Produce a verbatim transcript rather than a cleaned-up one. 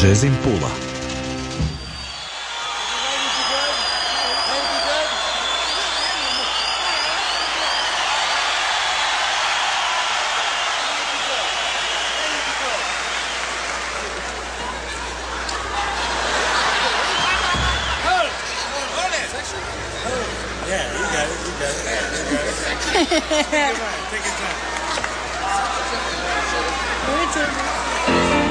Jazzin Pula. Yeah, you got it. You got it. You got it. Take your time. Take your time. Wait till